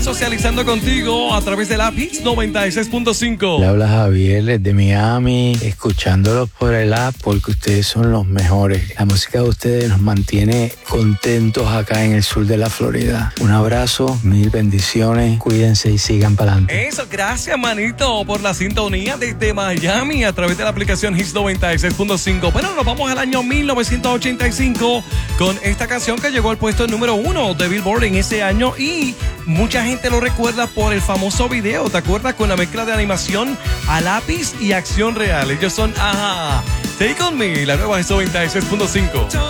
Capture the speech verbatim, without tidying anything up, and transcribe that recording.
Socializando contigo a través de la Hits noventa y seis punto cinco. Le habla Javier desde Miami, escuchándolos por el app porque ustedes son los mejores. La música de ustedes nos mantiene contentos acá en el sur de la Florida. Un abrazo, mil bendiciones, cuídense y sigan para adelante. Eso, gracias manito por la sintonía desde Miami a través de la aplicación Hits noventa y seis punto cinco. Bueno, nos vamos al año mil novecientos ochenta y cinco con esta canción que llegó al puesto número uno de Billboard en ese año y mucha gente lo recuerda por el famoso video, ¿te acuerdas? Con la mezcla de animación a lápiz y acción real. Ellos son Ajá. Take On Me, la nueva Hits noventa y seis punto cinco.